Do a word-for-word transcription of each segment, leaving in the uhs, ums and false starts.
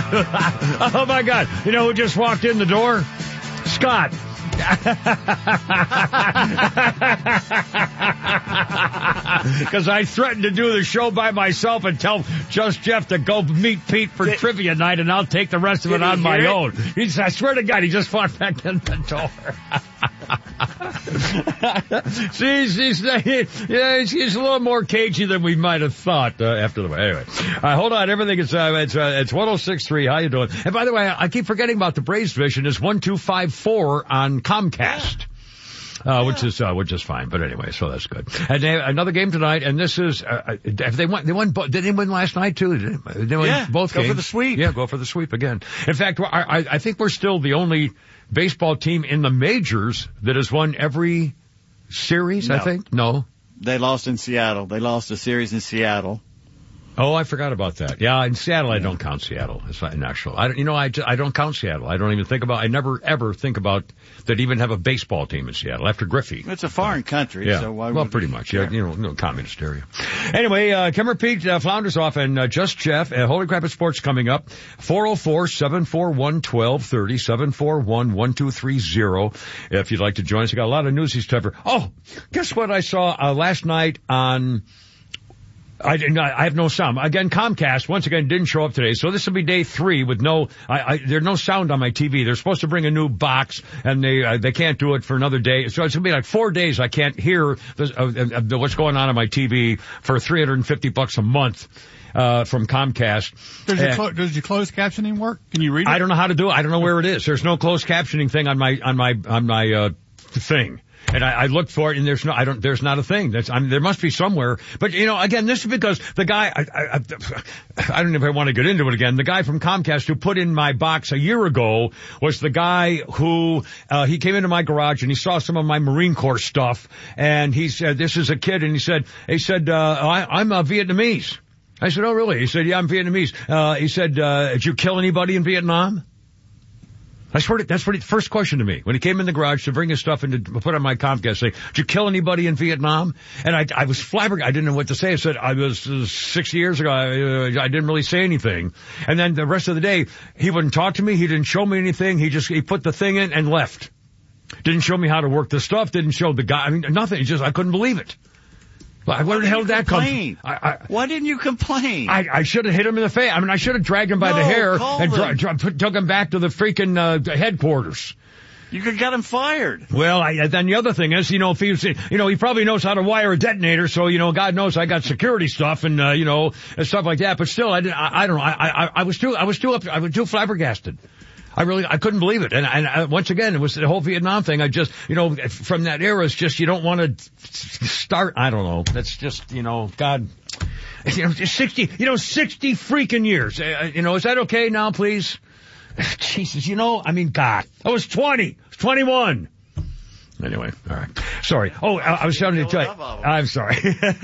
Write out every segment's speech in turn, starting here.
Oh, my God. You know who just walked in the door? Scott. Because I threatened to do the show by myself and tell Just Jeff to go meet Pete for Did, trivia night, and I'll take the rest of it on my it? own. He's, I swear to God, he just walked back in the door. See, he's, he's, yeah, he's, he's a little more cagey than we might have thought uh, after the anyway. Uh, hold on, everything is uh, it's uh, it's one oh six point three. How you doing? And by the way, I keep forgetting about the Braves Vision. Is one two five four on Comcast. Uh, which is, uh, which is fine. But anyway, so that's good. And they, another game tonight, and this is, uh, if they won, they won, did they win last night too? Did they, they won yeah, both go games. for the sweep. Yeah, go for the sweep again. In fact, I, I think we're still the only baseball team in the majors that has won every series, no. I think. No. They lost in Seattle. They lost a series in Seattle. Oh, I forgot about that. Yeah, in Seattle, I don't count Seattle. It's not actual. I don't, you know, I, I don't count Seattle. I don't even think about, I never ever think about that even have a baseball team in Seattle after Griffey. It's a foreign country, yeah. so why Well, would pretty much. Yeah, you know, no communist area. Anyway, uh, Kimmer Pete, uh, Flounders off, and uh, Just Jeff, uh, Holy Crap at Sports coming up. four oh four, seven four one, one two three oh, seven four one, one two three oh. If you'd like to join us, we got a lot of newsies to cover. Oh, guess what I saw uh, last night on... I didn't. I have no sound. Again, Comcast once again didn't show up today, so this will be day three with no. I, I there's no sound on my T V. They're supposed to bring a new box, and they uh, they can't do it for another day. So it's gonna be like four days. I can't hear the, uh, uh, what's going on on my T V for three hundred and fifty bucks a month. Uh, from Comcast. Does your, clo- does your closed captioning work? Can you read it? I don't know how to do it. I don't know where it is. There's no closed captioning thing on my on my on my uh thing. And I, I looked for it, and there's no, I don't, there's not a thing. That's, I mean, there must be somewhere. But, you know, again, this is because the guy, I, I, I don't know if I want to get into it again. The guy from Comcast who put in my box a year ago was the guy who, uh, he came into my garage and he saw some of my Marine Corps stuff. And he said, this is a kid. And he said, he said, uh, I, I'm a Vietnamese. I said, oh, really? He said, yeah, I'm Vietnamese. Uh, he said, uh, did you kill anybody in Vietnam? I swear to, that's what he, first question to me when he came in the garage to bring his stuff and to put on my Comcast. Say, did you kill anybody in Vietnam? And I, I was flabbergasted. I didn't know what to say. I said, I was uh, six years ago. I, I didn't really say anything. And then the rest of the day, he wouldn't talk to me. He didn't show me anything. He just he put the thing in and left. Didn't show me how to work the stuff. Didn't show the guy. I mean, nothing. It just I couldn't believe it. Why, where the hell did that come from? I, I, Why didn't you complain? I, I should have hit him in the face. I mean, I should have dragged him by no, the hair and dra- dra- dra- took him back to the freaking uh, headquarters. You could get him fired. Well, I, then the other thing is, you know, if he was, you know, he probably knows how to wire a detonator, so, you know, God knows I got security stuff and, uh, you know, and stuff like that. But still, I didn't, I, I don't know. I, I, I was too, I was too up, I was too flabbergasted. I really, I couldn't believe it. And, and uh, once again, it was the whole Vietnam thing. I just, you know, from that era, it's just, you don't want to start, I don't know. That's just, you know, God, you know, sixty, you know, sixty freaking years. Uh, you know, is that okay now, please? Jesus, you know, I mean, God, I was twenty, I was twenty-one. Anyway, all right. Sorry. Oh, I, I was trying to tell you. I'm sorry.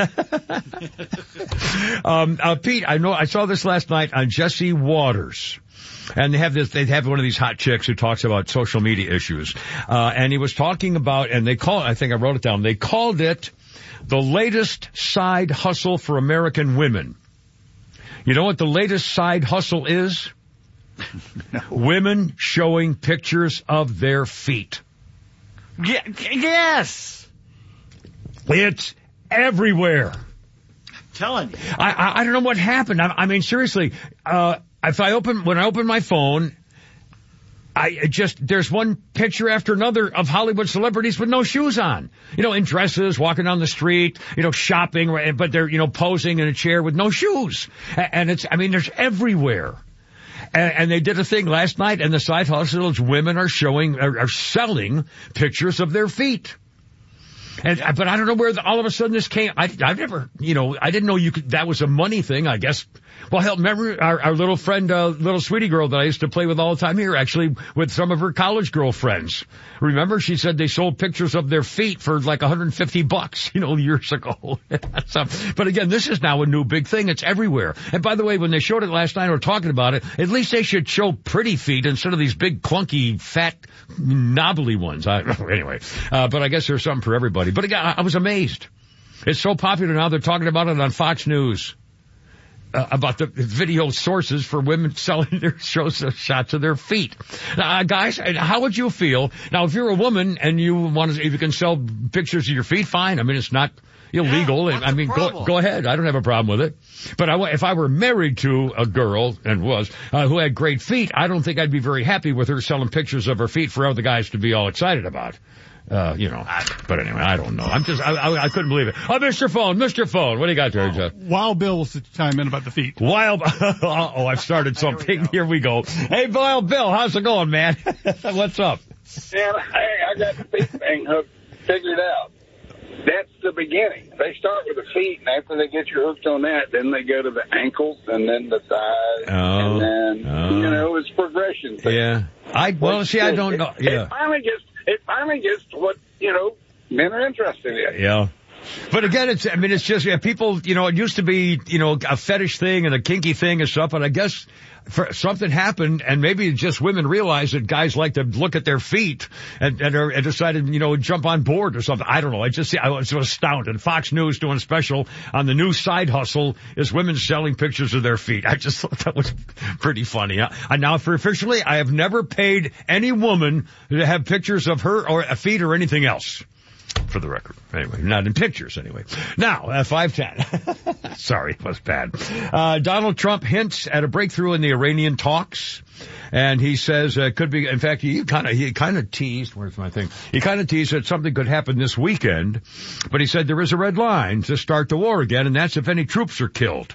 um, uh, Pete, I know, I saw this last night on Jesse Waters. And they have this, they have one of these hot chicks who talks about social media issues. Uh, and he was talking about, and they call it, I think I wrote it down, they called it the latest side hustle for American women. You know what the latest side hustle is? No. Women showing pictures of their feet. Ye- yes! It's everywhere. I'm telling you. I, I, I don't know what happened. I, I mean, seriously, uh, if I open, when I open my phone, I just, there's one picture after another of Hollywood celebrities with no shoes on. You know, in dresses, walking down the street, you know, shopping, but they're, you know, posing in a chair with no shoes. And it's, I mean, there's everywhere. And, and they did a thing last night, and the side hustles women are showing, are, are selling pictures of their feet. And, but I don't know where the, all of a sudden this came. I, I've never, you know, I didn't know you could, that was a money thing, I guess. Well, hell, remember our, our little friend, uh, little sweetie girl that I used to play with all the time here, actually, with some of her college girlfriends. Remember, she said they sold pictures of their feet for like one hundred fifty bucks, you know, years ago. So, but again, this is now a new big thing. It's everywhere. And by the way, when they showed it last night or talking about it, at least they should show pretty feet instead of these big, clunky, fat, knobbly ones. I, anyway, uh, but I guess there's something for everybody. But again, I, I was amazed. It's so popular now, they're talking about it on Fox News. uh, about the video sources for women selling their shows, uh, shots of their feet. Uh, guys, how would you feel? Now, if you're a woman and you want to, if you can sell pictures of your feet, fine. I mean, it's not illegal. Yeah, I mean, go, go ahead. I don't have a problem with it. But I, if I were married to a girl, and was, uh, who had great feet, I don't think I'd be very happy with her selling pictures of her feet for other guys to be all excited about. Uh, you know, but anyway, I don't know. I'm just, I, I, I couldn't believe it. Oh, Mister Phone, Mister Phone. What do you got there, Jeff? Wild Bill wants to chime in about the feet. Wild, oh, I've started something. Here we go. Hey, Wild Bill, how's it going, man? What's up? Man, hey, I got the feet thing hooked, figured out. That's the beginning. They start with the feet, and after they get you hooked on that, then they go to the ankles, and then the thighs, oh, and then, oh. you know, it's progression. Thing. Yeah. I, well, But see, I it- don't know. It, Yeah. it finally gets, it finally gets to what, you know, men are interested in. Yeah. But again, it's, I mean, it's just, yeah, people, you know, it used to be, you know, a fetish thing and a kinky thing and stuff, but I guess for, something happened and maybe just women realized that guys like to look at their feet and, and, are, and decided, you know, jump on board or something. I don't know. I just, I was astounded. Fox News doing a special on the new side hustle is women selling pictures of their feet. I just thought that was pretty funny. And now for officially, I have never paid any woman to have pictures of her or a feet or anything else. For the record. Anyway, not in pictures anyway. Now, uh, five ten. Sorry, it was bad. Uh, Donald Trump hints at a breakthrough in the Iranian talks. And he says uh, could be, in fact, he kind of, he kind of teased, where's my thing? He kind of teased that something could happen this weekend. But he said there is a red line to start the war again, and that's if any troops are killed.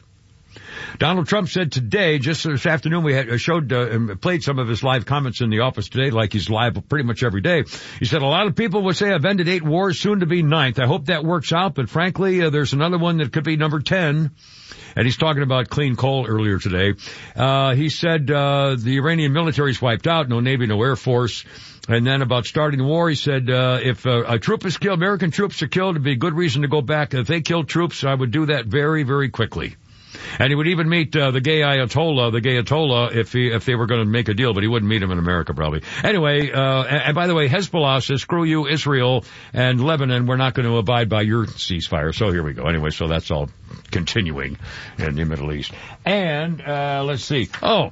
Donald Trump said today, just this afternoon, we had showed uh, and played some of his live comments in the office today, like he's live pretty much every day. He said, a lot of people would say I've ended eight wars, soon to be ninth. I hope that works out, but frankly, uh, there's another one that could be number ten. And he's talking about clean coal earlier today. Uh, he said, uh, the Iranian military's wiped out, no Navy, no Air Force. And then about starting the war, he said, uh, if uh, a troop is killed, American troops are killed, it'd be a good reason to go back. If they killed troops, I would do that very, very quickly. And he would even meet uh, the gay Ayatollah, the gay Ayatollah, if he if they were going to make a deal, but he wouldn't meet him in America probably. Anyway, uh, and, and by the way, Hezbollah says, screw you, Israel and Lebanon, we're not going to abide by your ceasefire. So here we go. Anyway, so that's all continuing in the Middle East. And uh, let's see. Oh.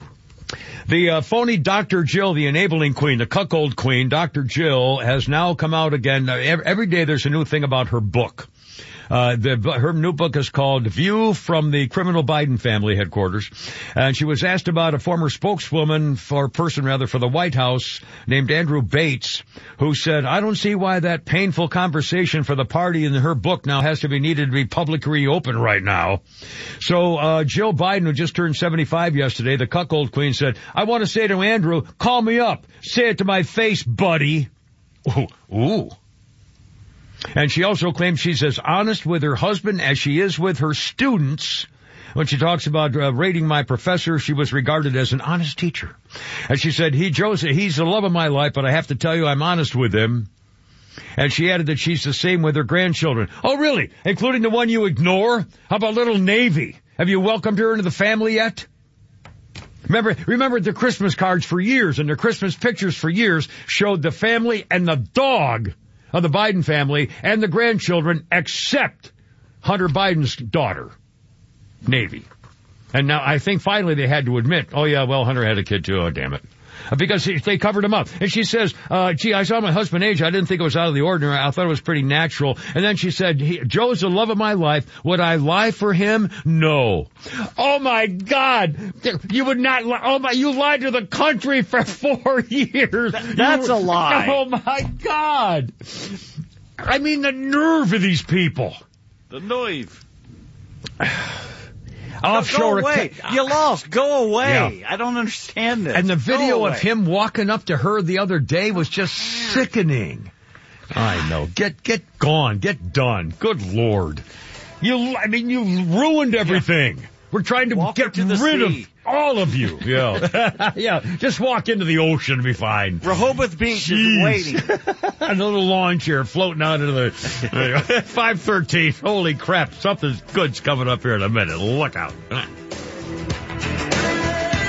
The uh, phony Doctor Jill, the enabling queen, the cuckold queen, Doctor Jill, has now come out again. Uh, every, every day there's a new thing about her book. Uh, the, her new book is called View from the Criminal Biden Family Headquarters. And she was asked about a former spokeswoman for person rather for the White House named Andrew Bates, who said, I don't see why that painful conversation for the party in her book now has to be needed to be publicly reopened right now. So, uh, Jill Biden, who just turned seventy-five yesterday, the cuckold queen, said, I want to say to Andrew, call me up. Say it to my face, buddy. Ooh, ooh. And she also claims she's as honest with her husband as she is with her students. When she talks about uh, rating my professor, she was regarded as an honest teacher. And she said, he, Joseph, he's the love of my life, but I have to tell you I'm honest with him. And she added that she's the same with her grandchildren. Oh, really? Including the one you ignore? How about little Navy? Have you welcomed her into the family yet? Remember, remember the Christmas cards for years and their Christmas pictures for years showed the family and the dog of the Biden family and the grandchildren except Hunter Biden's daughter, Navy. And now I think finally they had to admit, oh yeah, well, Hunter had a kid too, oh damn it. Because they covered him up. And she says, uh, gee, I saw my husband age. I didn't think it was out of the ordinary. I thought it was pretty natural. And then she said, he, Joe's the love of my life. Would I lie for him? No. Oh my God. You would not lie. Oh my, you lied to the country for four years. That's you, a lie. Oh my God. I mean, the nerve of these people. The nerve. Offshore. Go away. You lost. Go away. Yeah. I don't understand this. And the video Go of away. him walking up to her the other day was just sickening. I know. Get, get gone. Get done. Good Lord. You, I mean, you ruined everything. Yeah. We're trying to Walk get to the rid sea. of all of you. Yeah. Yeah. Just walk into the ocean and be fine. Rehoboth Beach Jeez. is waiting. A little lawn chair floating out into the five thirteen. Holy crap. Something good's coming up here in a minute. Look out.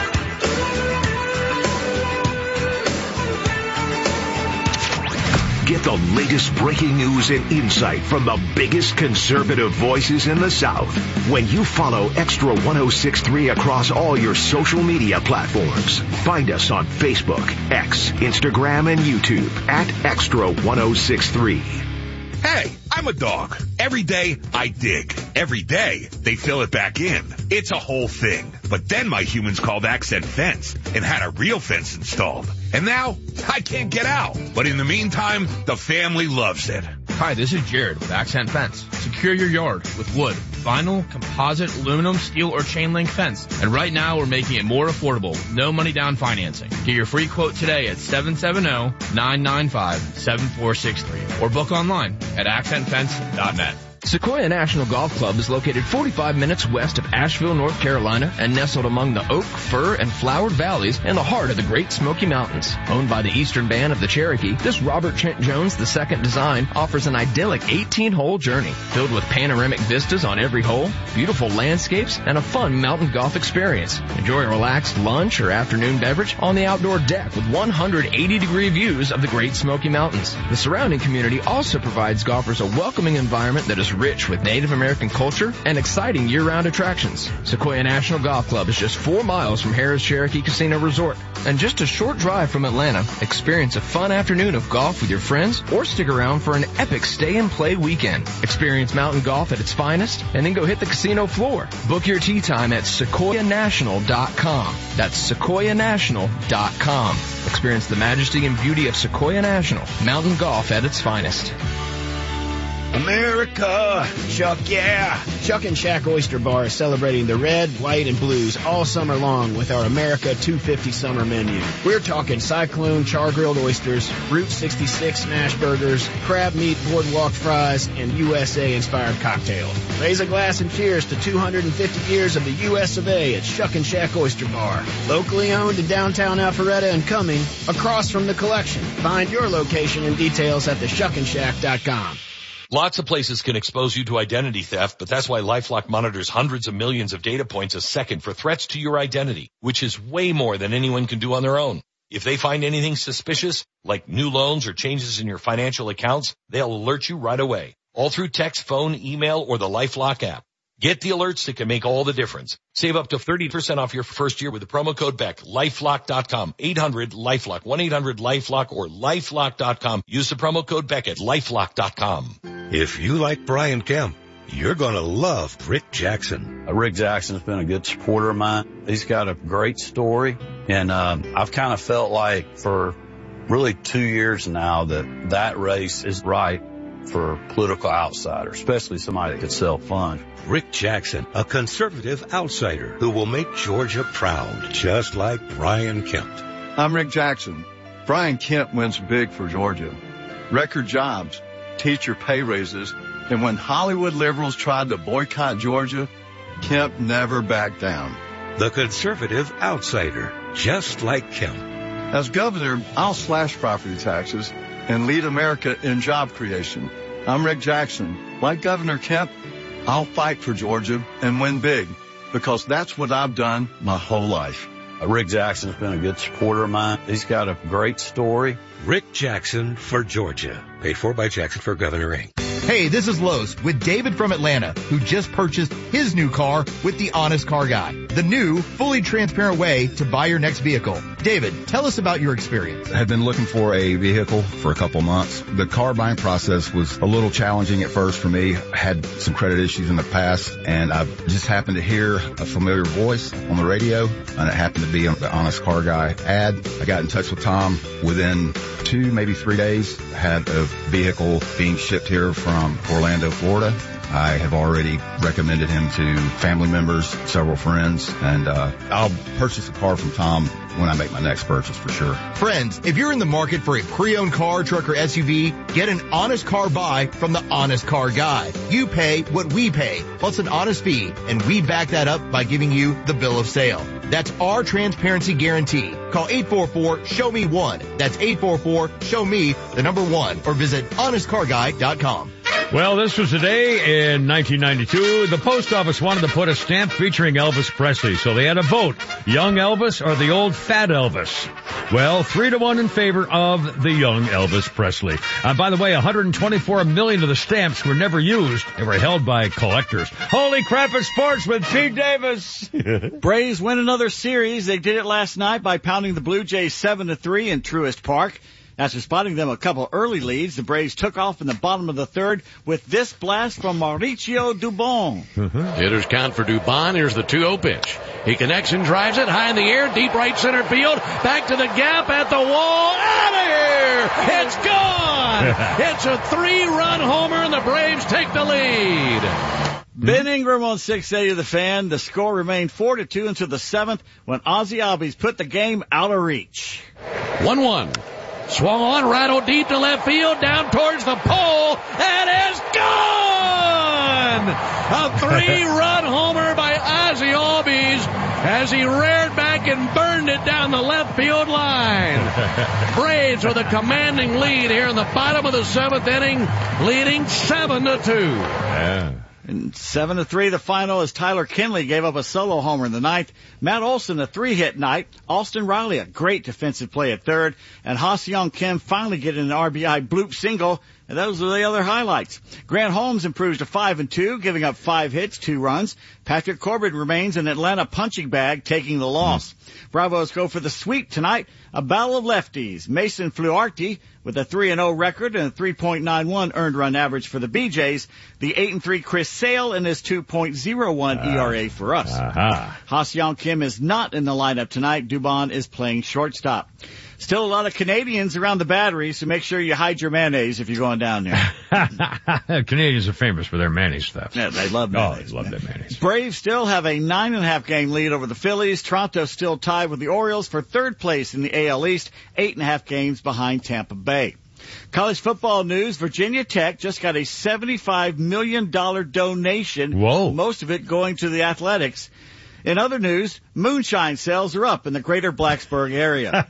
Get Get the latest breaking news and insight from the biggest conservative voices in the South when you follow Extra ten sixty-three across all your social media platforms. Find us on Facebook, X, Instagram, and YouTube at Extra ten sixty-three. Hey, I'm a dog. Every day, I dig. Every day, they fill it back in. It's a whole thing. But then my humans called Accent Fence and had a real fence installed. And now, I can't get out. But in the meantime, the family loves it. Hi, this is Jared with Accent Fence. Secure your yard with wood, vinyl, composite, aluminum, steel, or chain link fence. And right now, we're making it more affordable. No money down financing. Get your free quote today at seven seven zero, nine nine five, seven four six three or book online at accent fence dot net. Sequoia National Golf Club is located forty-five minutes west of Asheville, North Carolina, and nestled among the oak, fir, and flowered valleys in the heart of the Great Smoky Mountains. Owned by the Eastern Band of the Cherokee, this Robert Trent Jones the Second design offers an idyllic eighteen-hole journey filled with panoramic vistas on every hole, beautiful landscapes, and a fun mountain golf experience. Enjoy a relaxed lunch or afternoon beverage on the outdoor deck with one hundred eighty degree views of the Great Smoky Mountains. The surrounding community also provides golfers a welcoming environment that is rich with Native American culture and exciting year-round attractions. Sequoia National Golf Club is just four miles from Harrah's Cherokee Casino Resort and just a short drive from Atlanta. Experience a fun afternoon of golf with your friends or stick around for an epic stay-and-play weekend. Experience mountain golf at its finest and then go hit the casino floor. Book your tee time at sequoia national dot com. That's sequoia national dot com. Experience the majesty and beauty of Sequoia National, mountain golf at its finest. America! Chuck, yeah! Chuck and Shack Oyster Bar is celebrating the red, white, and blues all summer long with our America two fifty summer menu. We're talking Cyclone char-grilled oysters, Route sixty-six smash burgers, crab meat boardwalk fries, and U S A-inspired cocktails. Raise a glass and cheers to two hundred fifty years of the U S of A at Chuck and Shack Oyster Bar. Locally owned in downtown Alpharetta and Cumming, across from the Collection. Find your location and details at the shuck and shack dot com. Lots of places can expose you to identity theft, but that's why LifeLock monitors hundreds of millions of data points a second for threats to your identity, which is way more than anyone can do on their own. If they find anything suspicious, like new loans or changes in your financial accounts, they'll alert you right away, all through text, phone, email, or the LifeLock app. Get the alerts that can make all the difference. Save up to thirty percent off your first year with the promo code Beck. lifelock dot com. eight hundred LifeLock. one eight hundred LifeLock or lifelock dot com. Use the promo code Beck at lifelock dot com. If you like Brian Kemp, you're going to love Rick Jackson. Uh, Rick Jackson's been a good supporter of mine. He's got a great story. And um, I've kind of felt like for really two years now that that race is right for political outsiders, especially somebody that could sell funds. Rick Jackson, a conservative outsider who will make Georgia proud, just like Brian Kemp. I'm Rick Jackson. Brian Kemp wins big for Georgia. Record jobs, teacher pay raises, and when Hollywood liberals tried to boycott Georgia, Kemp never backed down. The conservative outsider, just like Kemp. As governor, I'll slash property taxes and lead America in job creation. I'm Rick Jackson. Like Governor Kemp, I'll fight for Georgia and win big because that's what I've done my whole life. Uh, Rick Jackson's been a good supporter of mine. He's got a great story. Rick Jackson for Georgia. Paid for by Jackson for Governor Incorporated. Hey, this is Los with David from Atlanta, who just purchased his new car with the Honest Car Guy, the new, fully transparent way to buy your next vehicle. David, tell us about your experience. I had been looking for a vehicle for a couple months. The car buying process was a little challenging at first for me. I had some credit issues in the past, and I just happened to hear a familiar voice on the radio, and it happened to be on the Honest Car Guy ad. I got in touch with Tom. Within two, maybe three days, I had a vehicle being shipped here from Orlando, Florida. I have already recommended him to family members, several friends, and uh I'll purchase a car from Tom when I make my next purchase for sure. Friends, if you're in the market for a pre-owned car, truck, or S U V, get an honest car buy from the Honest Car Guy. You pay what we pay, plus an honest fee, and we back that up by giving you the bill of sale. That's our transparency guarantee. Call eight four four, show me one. That's eight four four, show me the number one, or visit honest car guy dot com. Well, this was the day in nineteen ninety-two. The post office wanted to put a stamp featuring Elvis Presley, so they had a vote. Young Elvis or the old fat Elvis? Well, three to one in favor of the young Elvis Presley. Uh, by the way, one hundred twenty-four million of the stamps were never used. They were held by collectors. Holy crap, it's sports with Pete Davis. Braves win another series. They did it last night by pounding the Blue Jays seven to three in Truist Park. After spotting them a couple early leads, the Braves took off in the bottom of the third with this blast from Mauricio Dubon. Uh-huh. Hitters count for Dubon. Here's the two oh pitch. He connects and drives it high in the air, deep right center field, back to the gap at the wall, out of here! It's gone! It's a three-run homer, and the Braves take the lead. Ben Ingram on six eighty of the Fan. The score remained four to two until the seventh when Ozzie Albies put the game out of reach. one one. Swung on, rattled deep to left field, down towards the pole, and is gone! A three-run homer by Ozzie Albies as he reared back and burned it down the left field line. Braves with a commanding lead here in the bottom of the seventh inning, leading seven to two. Yeah. And seven to three, the final, as Tyler Kinley gave up a solo homer in the ninth. Matt Olson, a three-hit night. Austin Riley, a great defensive play at third. And Ha-Seong Kim finally getting an R B I bloop single. And those are the other highlights. Grant Holmes improves to five and two, giving up five hits, two runs. Patrick Corbin remains an Atlanta punching bag, taking the loss. Mm. Bravos go for the sweep tonight. A battle of lefties. Mason Fluharty with a three and oh record and a three point nine one earned run average for the B Jays. The eight and three Chris Sale and his two point oh one uh, E R A for us. Uh-huh. Ha-Seong Kim is not in the lineup tonight. Dubon is playing shortstop. Still a lot of Canadians around the Battery, so make sure you hide your mayonnaise if you're going down there. Canadians are famous for their mayonnaise stuff. Yeah, they love mayonnaise. Oh, they love their mayonnaise. Braves still have a nine and a half game lead over the Phillies. Toronto still tied with the Orioles for third place in the A L East, eight and a half games behind Tampa Bay. College football news, Virginia Tech just got a seventy-five million dollars donation. Whoa. Most of it going to the athletics. In other news, moonshine sales are up in the greater Blacksburg area.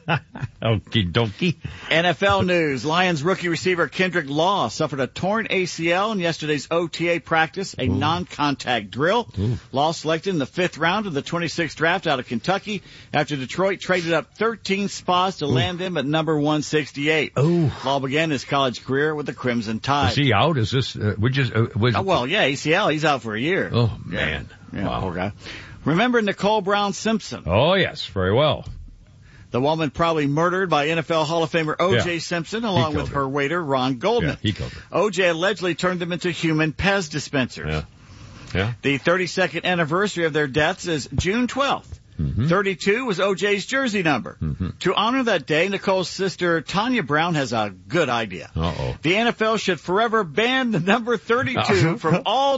Okie dokie. N F L news, Lions rookie receiver Kendrick Law suffered a torn A C L in yesterday's O T A practice, a Ooh. non-contact drill. Ooh. Law selected in the fifth round of the twenty-sixth draft out of Kentucky after Detroit traded up thirteen spots to Ooh. land him at number one sixty-eight. Ooh. Law began his college career with the Crimson Tide. Is he out? Is this, uh, we just, uh, was... Oh, well, yeah, A C L, he's out for a year. Oh, man. Yeah, wow. Poor guy. Remember Nicole Brown Simpson? Oh, yes, very well. The woman probably murdered by N F L Hall of Famer O J yeah. Simpson along with her. her waiter, Ron Goldman. Yeah, he killed her. O J allegedly turned them into human Pez dispensers. Yeah. Yeah. The thirty-second anniversary of their deaths is June twelfth. Mm-hmm. thirty-two was O J's jersey number. Mm-hmm. To honor that day, Nicole's sister, Tanya Brown, has a good idea. Uh-oh. The N F L should forever ban the number thirty-two from all